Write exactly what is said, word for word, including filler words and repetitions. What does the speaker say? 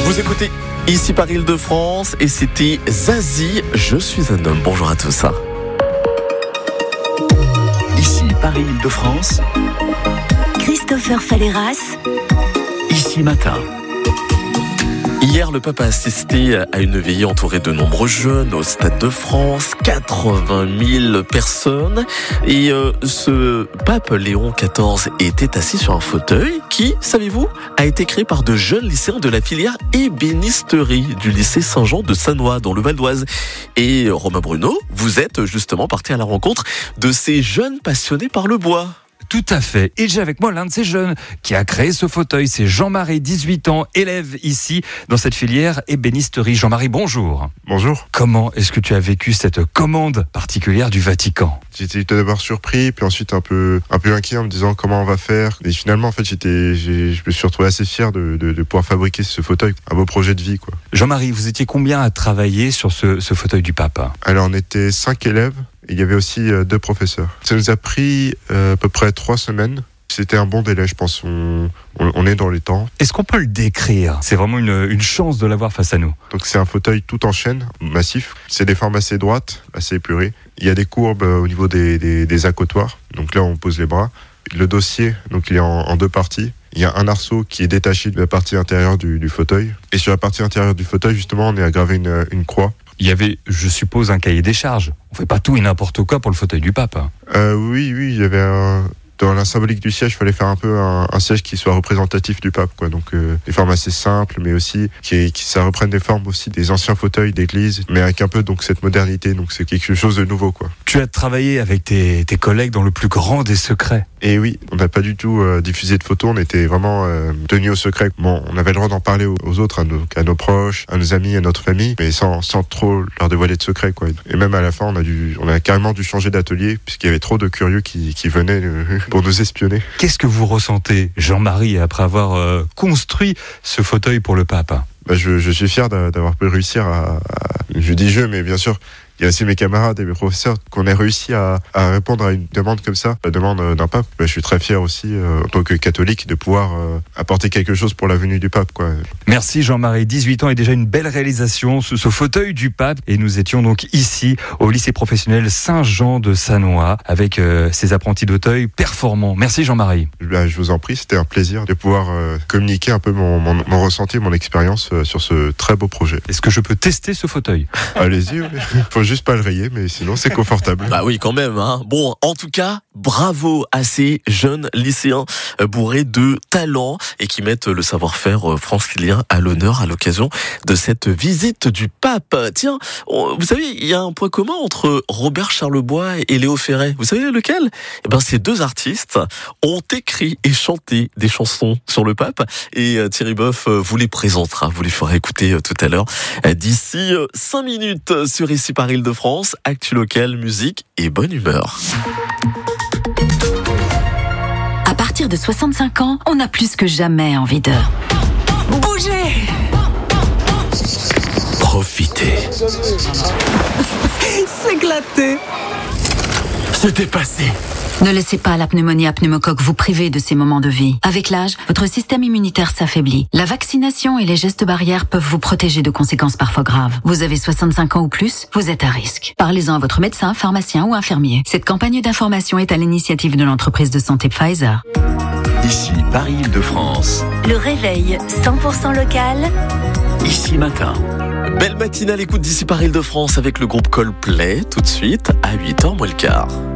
Vous écoutez ici par Île-de-France et c'était Zazie, je suis un homme. Bonjour à tous. Ici Paris Île-de-France, Christopher Falleras, ici matin. Hier, le pape a assisté à une veillée entourée de nombreux jeunes au Stade de France, quatre-vingt mille personnes. Et euh, ce pape Léon quatorze était assis sur un fauteuil qui, savez-vous, a été créé par de jeunes lycéens de la filière ébénisterie du lycée Saint-Jean de Sannois, dans le Val d'Oise. Et Romain Bruno, vous êtes justement parti à la rencontre de ces jeunes passionnés par le bois. Tout à fait. Et j'ai avec moi l'un de ces jeunes qui a créé ce fauteuil. C'est Jean-Marie, dix-huit ans, élève ici dans cette filière ébénisterie. Jean-Marie, bonjour. Bonjour. Comment est-ce que tu as vécu cette commande particulière du Vatican ? J'étais tout d'abord surpris, puis ensuite un peu, un peu inquiet en me disant comment on va faire. Et finalement, en fait, j'étais, j'ai, je me suis retrouvé assez fier de, de, de pouvoir fabriquer ce fauteuil. Un beau projet de vie, quoi. Jean-Marie, vous étiez combien à travailler sur ce, ce fauteuil du pape ? Alors, on était cinq élèves. Et il y avait aussi euh, deux professeurs. Ça nous a pris euh, à peu près trois semaines. C'était un bon délai, je pense. On, on, on est dans les temps. Est-ce qu'on peut le décrire ? C'est vraiment une, une chance de l'avoir face à nous. Donc c'est un fauteuil tout en chaîne, massif. C'est des formes assez droites, assez épurées. Il y a des courbes euh, au niveau des, des, des accotoirs. Donc là, on pose les bras. Le dossier, donc il est en, en deux parties. Il y a un arceau qui est détaché de la partie intérieure du, du fauteuil. Et sur la partie intérieure du fauteuil, justement, on est à graver une, une croix. Il y avait, je suppose, un cahier des charges. On fait pas tout et n'importe quoi pour le fauteuil du pape. Euh, oui, oui, il y avait un... Dans la symbolique du siège, il fallait faire un peu un, un siège qui soit représentatif du pape, quoi. Donc euh, des formes assez simples, mais aussi qui, qui ça reprenne des formes aussi des anciens fauteuils d'église, mais avec un peu donc cette modernité. Donc c'est quelque chose de nouveau, quoi. Tu as travaillé avec tes, tes collègues dans le plus grand des secrets. Et oui, on n'a pas du tout euh, diffusé de photos, on était vraiment euh, tenus au secret. Bon, on avait le droit d'en parler aux, aux autres, à nos, à nos proches, à nos amis, à notre famille, mais sans, sans trop leur dévoiler de secret, quoi. Et même à la fin, on a dû, on a carrément dû changer d'atelier puisqu'il y avait trop de curieux qui, qui venaient euh, pour nous espionner. Qu'est-ce que vous ressentez, Jean-Marie, après avoir euh, construit ce fauteuil pour le pape ? Bah, je, je suis fier d'avoir pu réussir à, à... Je dis je, mais bien sûr... Il y a aussi mes camarades et mes professeurs qu'on ait réussi à, à répondre à une demande comme ça, la demande d'un pape. Je suis très fier aussi, euh, en tant que catholique, de pouvoir euh, apporter quelque chose pour la venue du pape, quoi. Merci Jean-Marie, dix-huit ans et déjà une belle réalisation, ce, ce fauteuil du pape. Et nous étions donc ici au lycée professionnel Saint-Jean de Sannois avec euh, ces apprentis d'Auteuil performants. Merci Jean-Marie. Ben, je vous en prie, c'était un plaisir de pouvoir euh, communiquer un peu mon, mon, mon ressenti, mon expérience euh, sur ce très beau projet. Est-ce que je peux tester ce fauteuil ? Allez-y, oui. Faut juste pas le rayer, mais sinon c'est confortable. Bah oui, quand même, hein. Bon, en tout cas, bravo à ces jeunes lycéens bourrés de talent et qui mettent le savoir-faire francilien à l'honneur à l'occasion de cette visite du pape. Tiens, vous savez, il y a un point commun entre Robert Charlebois et Léo Ferré. Vous savez lequel ? Eh ben, ces deux artistes ont écrit et chanté des chansons sur le pape et Thierry Boeuf vous les présentera, vous les fera écouter tout à l'heure d'ici cinq minutes sur Ici par Île-de-France. Actu locale, musique et bonne humeur. À partir de soixante-cinq ans, on a plus que jamais envie de bouger, Profitez. s'éclater. Se dépasser. Ne laissez pas la pneumonie à pneumocoque vous priver de ces moments de vie. Avec l'âge, votre système immunitaire s'affaiblit. La vaccination et les gestes barrières peuvent vous protéger de conséquences parfois graves. Vous avez soixante-cinq ans ou plus, vous êtes à risque. Parlez-en à votre médecin, pharmacien ou infirmier. Cette campagne d'information est à l'initiative de l'entreprise de santé Pfizer. Ici Paris Île-de-France, Le réveil cent pour cent local. ici matin. Belle matinale, écoute d'ici par Île-de-France avec le groupe Coldplay, tout de suite à huit heures moins le quart.